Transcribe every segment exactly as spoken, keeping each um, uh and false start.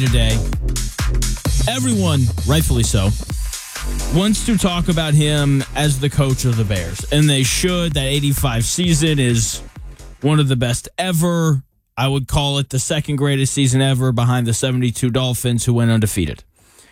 today. Everyone, rightfully so, wants to talk about him as the coach of the Bears, and they should. That eighty-five season is one of the best ever. I would call it the second greatest season ever behind the seventy-two Dolphins, who went undefeated.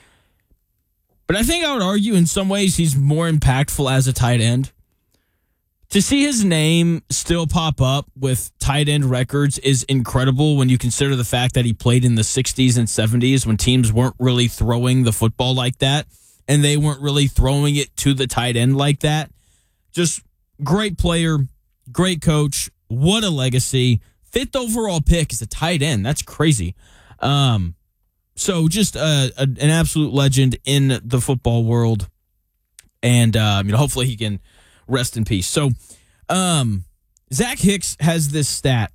But I think I would argue in some ways he's more impactful as a tight end. To see his name still pop up with tight end records is incredible when you consider the fact that he played in the sixties and seventies when teams weren't really throwing the football like that, and they weren't really throwing it to the tight end like that. Just great player, great coach. What a legacy. Fifth overall pick is a tight end. That's crazy. Um, so just a, a, an absolute legend in the football world. And um, you know, hopefully he can rest in peace. So um, Zach Hicks has this stat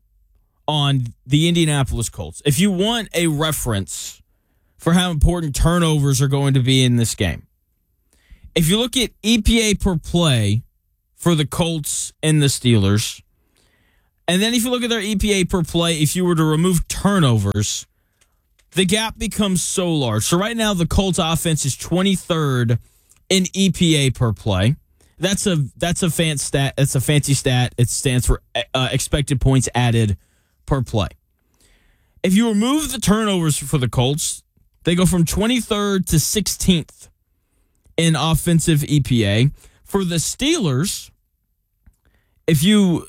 on the Indianapolis Colts. If you want a reference for how important turnovers are going to be in this game, if you look at E P A per play for the Colts and the Steelers, and then if you look at their E P A per play, if you were to remove turnovers, the gap becomes so large. So right now, the Colts offense is twenty-third in E P A per play. That's a that's a fancy stat. It's a fancy stat. It stands for uh, expected points added per play. If you remove the turnovers for the Colts, they go from twenty-third to sixteenth in offensive E P A. For the Steelers, if you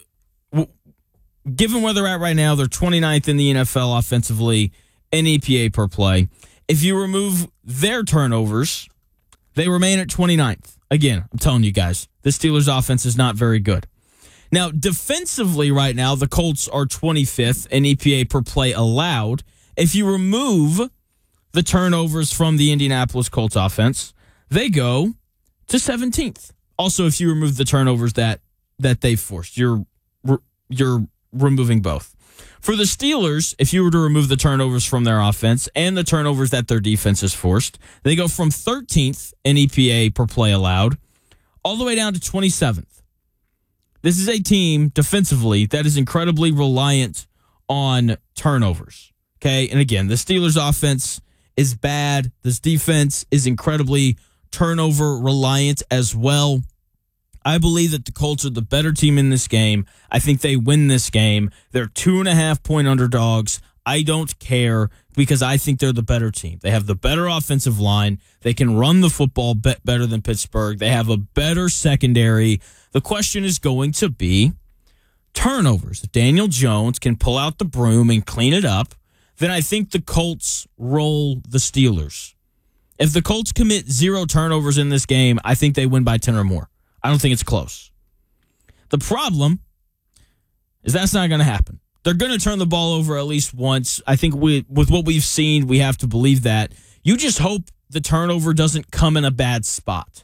given where they're at right now, they're twenty-ninth in the N F L offensively in E P A per play. If you remove their turnovers, they remain at twenty-ninth. Again, I'm telling you guys, the Steelers' offense is not very good. Now, defensively right now, the Colts are twenty-fifth in E P A per play allowed. If you remove the turnovers from the Indianapolis Colts offense, they go to seventeenth. Also, if you remove the turnovers that that they forced, you're you're removing both. For the Steelers, if you were to remove the turnovers from their offense and the turnovers that their defense is forced, they go from thirteenth in E P A per play allowed all the way down to twenty-seventh. This is a team defensively that is incredibly reliant on turnovers. Okay, and again, the Steelers' offense is bad. This defense is incredibly turnover reliant as well. I believe that the Colts are the better team in this game. I think they win this game. They're two and a half point underdogs. I don't care because I think they're the better team. They have the better offensive line. They can run the football better than Pittsburgh. They have a better secondary. The question is going to be turnovers. If Daniel Jones can pull out the broom and clean it up, then I think the Colts roll the Steelers. If the Colts commit zero turnovers in this game, I think they win by ten or more. I don't think it's close. The problem is that's not going to happen. They're going to turn the ball over at least once. I think we, with what we've seen, we have to believe that. You just hope the turnover doesn't come in a bad spot.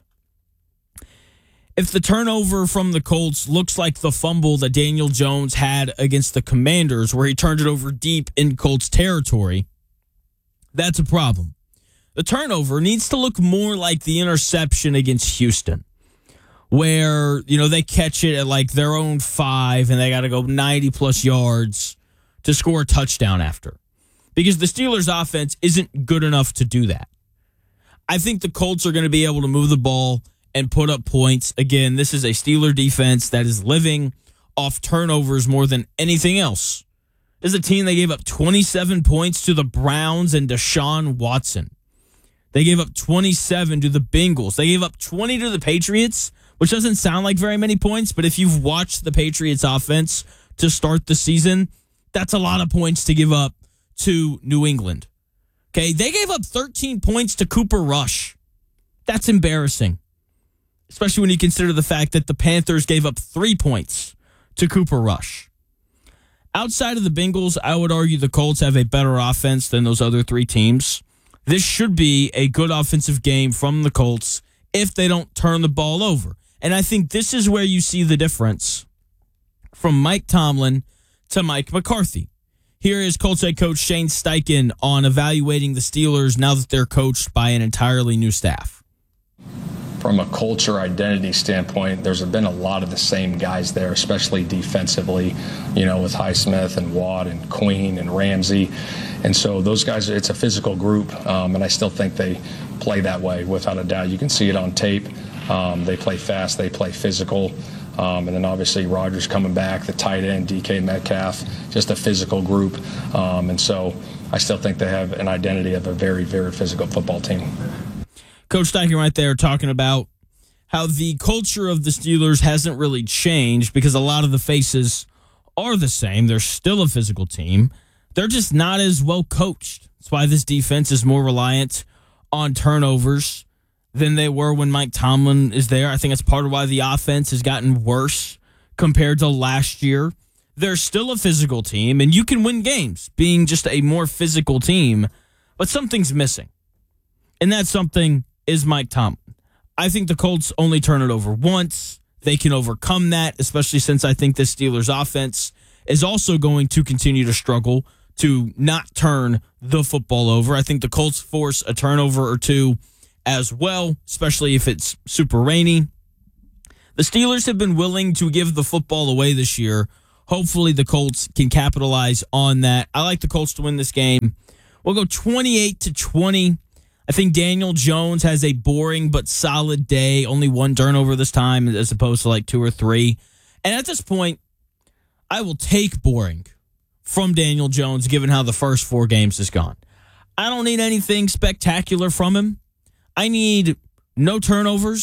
If the turnover from the Colts looks like the fumble that Daniel Jones had against the Commanders, where he turned it over deep in Colts territory, that's a problem. The turnover needs to look more like the interception against Houston, where, you know, they catch it at like their own five and they got to go ninety plus yards to score a touchdown after. Because the Steelers' offense isn't good enough to do that. I think the Colts are going to be able to move the ball and put up points. Again, this is a Steeler defense that is living off turnovers more than anything else. This is a team that gave up twenty-seven points to the Browns and Deshaun Watson. They gave up twenty-seven to the Bengals. They gave up twenty to the Patriots, which doesn't sound like very many points, but if you've watched the Patriots offense to start the season, that's a lot of points to give up to New England. Okay, they gave up thirteen points to Cooper Rush. That's embarrassing, especially when you consider the fact that the Panthers gave up three points to Cooper Rush. Outside of the Bengals, I would argue the Colts have a better offense than those other three teams. This should be a good offensive game from the Colts if they don't turn the ball over. And I think this is where you see the difference from Mike Tomlin to Mike McCarthy. Here is Colts head coach Shane Steichen on evaluating the Steelers now that they're coached by an entirely new staff. From a culture identity standpoint, there's been a lot of the same guys there, especially defensively, you know, with Highsmith and Watt and Queen and Ramsey. And so those guys, it's a physical group, um, and I still think they play that way without a doubt. You can see it on tape. Um, they play fast, they play physical. Um, and then obviously Rodgers coming back, the tight end, D K Metcalf, just a physical group. Um, and so I still think they have an identity of a very, very physical football team. Coach Steichen right there talking about how the culture of the Steelers hasn't really changed because a lot of the faces are the same. They're still a physical team. They're just not as well coached. That's why this defense is more reliant on turnovers than they were when Mike Tomlin is there. I think that's part of why the offense has gotten worse compared to last year. They're still a physical team, and you can win games being just a more physical team, but something's missing. And that something is Mike Tomlin. I think the Colts only turn it over once. They can overcome that, especially since I think this Steelers offense is also going to continue to struggle to not turn the football over. I think the Colts force a turnover or two as well, especially if it's super rainy. The Steelers have been willing to give the football away this year. Hopefully the Colts can capitalize on that. I like the Colts to win this game. We'll go twenty-eight to twenty. I think Daniel Jones has a boring but solid day. Only one turnover this time as opposed to like two or three. And at this point, I will take boring from Daniel Jones given how the first four games has gone. I don't need anything spectacular from him. I need no turnovers.